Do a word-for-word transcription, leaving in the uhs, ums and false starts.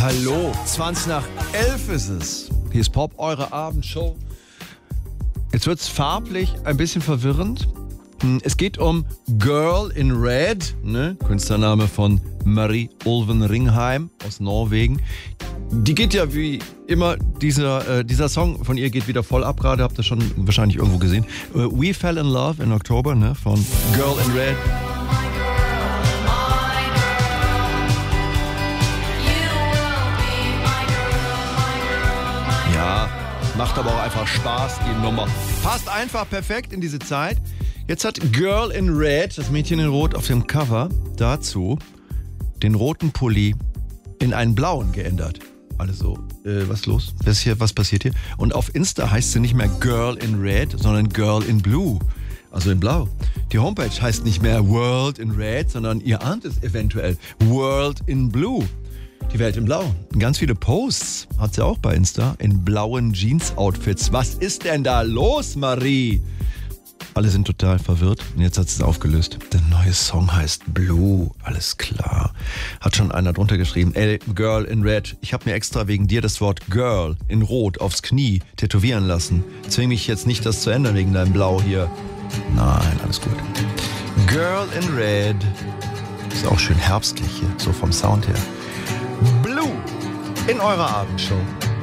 Hallo, zwanzig nach elf ist es. Hier ist Pop, eure Abendshow. Jetzt wird es farblich ein bisschen verwirrend. Es geht um Girl in Red, ne? Künstlername von Marie Ulven Ringheim aus Norwegen. Die geht ja wie immer, dieser, äh, dieser Song von ihr geht wieder voll ab gerade, habt ihr schon wahrscheinlich irgendwo gesehen. Uh, We Fell in Love in Oktober, ne? Von Girl in Red. Ja, macht aber auch einfach Spaß, die Nummer. Passt einfach perfekt in diese Zeit. Jetzt hat Girl in Red, das Mädchen in Rot auf dem Cover, dazu den roten Pulli in einen blauen geändert. Also, äh, was ist los? Was, hier, was passiert hier? Und auf Insta heißt sie nicht mehr Girl in Red, sondern Girl in Blue. Also in Blau. Die Homepage heißt nicht mehr World in Red, sondern ihr ahnt es eventuell. World in Blue. Die Welt in Blau. Ganz viele Posts hat sie auch bei Insta in blauen Jeans-Outfits. Was ist denn da los, Marie? Alle sind total verwirrt und jetzt hat sie es aufgelöst. Der neue Song heißt Blue, alles klar. Hat schon einer drunter geschrieben, ey, Girl in Red, ich habe mir extra wegen dir das Wort Girl in Rot aufs Knie tätowieren lassen. Zwing mich jetzt nicht, das zu ändern wegen deinem Blau hier. Nein, alles gut. Girl in Red. Ist auch schön herbstlich hier, so vom Sound her. Blue in eurer Abendshow.